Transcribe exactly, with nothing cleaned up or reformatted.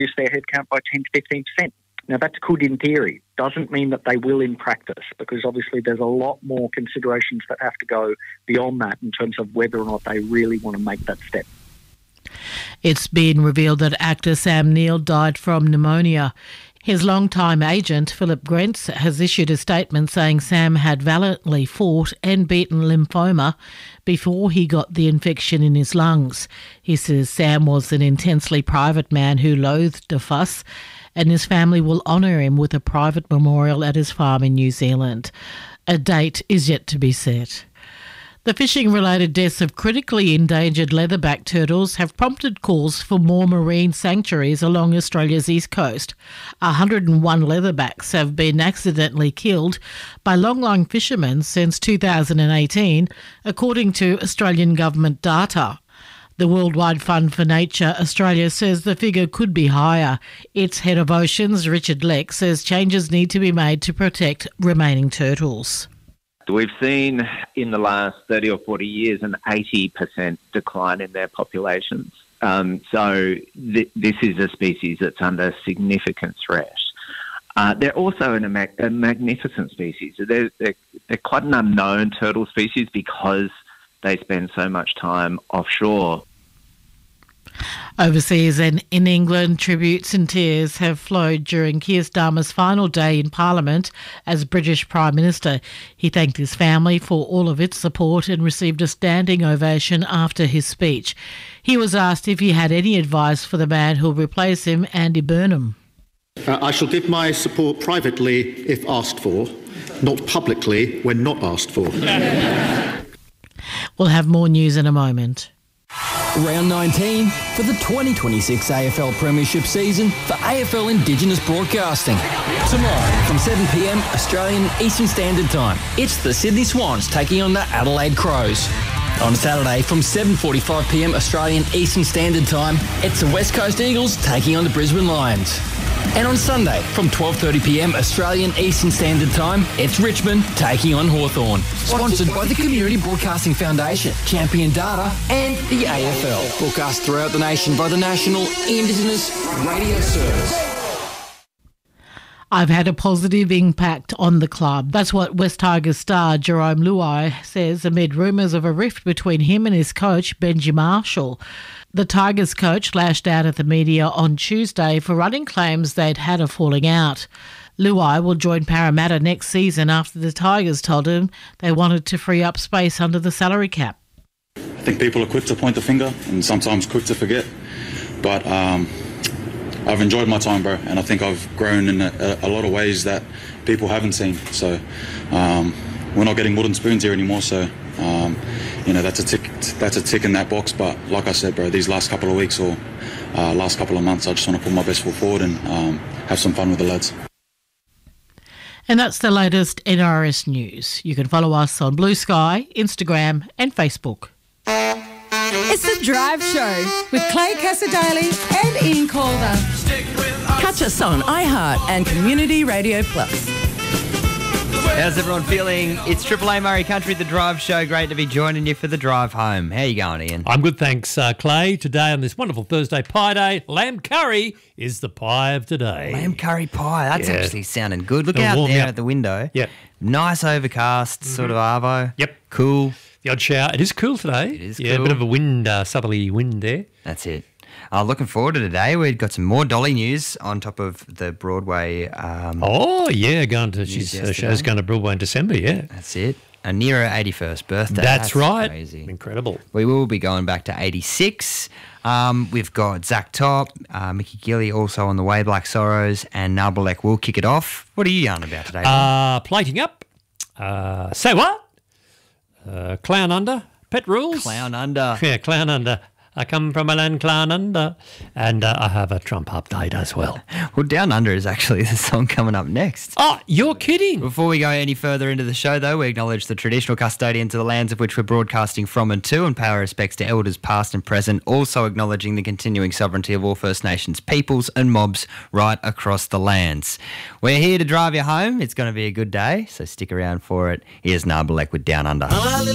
reduce their headcount by ten to fifteen percent. Now, that's good in theory. Doesn't mean that they will in practice, because obviously there's a lot more considerations that have to go beyond that in terms of whether or not they really want to make that step. It's been revealed that actor Sam Neill died from pneumonia. His longtime agent, Philip Grentz, has issued a statement saying Sam had valiantly fought and beaten lymphoma before he got the infection in his lungs. He says Sam was an intensely private man who loathed a fuss, and his family will honour him with a private memorial at his farm in New Zealand. A date is yet to be set. The fishing-related deaths of critically endangered leatherback turtles have prompted calls for more marine sanctuaries along Australia's east coast. one hundred and one leatherbacks have been accidentally killed by longline fishermen since two thousand eighteen, according to Australian government data. The Worldwide Fund for Nature Australia says the figure could be higher. Its head of oceans, Richard Leck, says changes need to be made to protect remaining turtles. We've seen in the last thirty or forty years an eighty percent decline in their populations. Um, so th- this is a species that's under significant threat. Uh, they're also in a, mag- a magnificent species. They're, they're, they're quite an unknown turtle species because they spend so much time offshore. Overseas and in England, tributes and tears have flowed during Keir Starmer's final day in Parliament as British Prime Minister. He thanked his family for all of its support and received a standing ovation after his speech. He was asked if he had any advice for the man who'll replace him, Andy Burnham. Uh, I shall give my support privately if asked for, not publicly when not asked for. We'll have more news in a moment. Round nineteen for the twenty twenty-six A F L Premiership season for A F L Indigenous Broadcasting. Tomorrow from seven p m Australian Eastern Standard Time, it's the Sydney Swans taking on the Adelaide Crows. On Saturday from seven forty-five p m Australian Eastern Standard Time, it's the West Coast Eagles taking on the Brisbane Lions. And on Sunday from twelve thirty p m Australian Eastern Standard Time, it's Richmond taking on Hawthorn. Sponsored by the Community Broadcasting Foundation, Champion Data and the A F L. Broadcast throughout the nation by the National Indigenous Radio Service. I've had a positive impact on the club. That's what West Tigers star Jerome Luai says amid rumours of a rift between him and his coach, Benji Marshall. The Tigers coach lashed out at the media on Tuesday for running claims they'd had a falling out. Luai will join Parramatta next season after the Tigers told him they wanted to free up space under the salary cap. I think people are quick to point the finger and sometimes quick to forget. But um, I've enjoyed my time, bro, and I think I've grown in a, a lot of ways that people haven't seen. So um, we're not getting wooden spoons here anymore, so... Um, you know, that's a tick that's a tick in that box. But like I said, bro, these last couple of weeks or uh, last couple of months, I just want to put my best foot forward and um, have some fun with the lads. And that's the latest N R S news. You can follow us on Blue Sky, Instagram and Facebook. It's The Drive Show with Clay Casadali and Ian Calder. Catch us on iHeart and Community Radio Plus. How's everyone feeling? It's Triple A Murray Country, The Drive Show. Great to be joining you for the drive home. How you going, Ian? I'm good, thanks, uh, Clay. Today on this wonderful Thursday pie day, lamb curry is the pie of today. Lamb curry pie. That's Yeah. actually sounding good. Look It'll out warm there you up. at the window. Yep. Nice overcast, Mm-hmm. sort of arvo. Yep. Cool. The odd shower. It is cool today. It is Yeah, cool. a bit of a wind, uh, southerly wind there. That's it. Uh, looking forward to today. We've got some more Dolly news on top of the Broadway. Um, Oh, yeah, going to, News she's, her yesterday. show's going to Broadway in December, yeah. That's it. A near her eighty-first birthday. That's, right. Crazy. Incredible. We will be going back to eighty-six. Um, we've got Zach Top, uh, Mickey Gilly also on the way, Black Sorrows, and Narbalek will kick it off. What are you yarning about today? Uh, plating up. Uh, say what? Uh, Clown Under. Pet Rules. Clown Under. Yeah, Clown Under. I come from a land Clown Under. And uh, I have a Trump update as well. Well, Down Under is actually the song coming up next. Oh, you're kidding. Before we go any further into the show, though, we acknowledge the traditional custodians of the lands of which we're broadcasting from and to, and pay our respects to elders past and present, also acknowledging the continuing sovereignty of all First Nations peoples and mobs right across the lands. We're here to drive you home. It's going to be a good day, so stick around for it. Here's Narbalek with Down Under.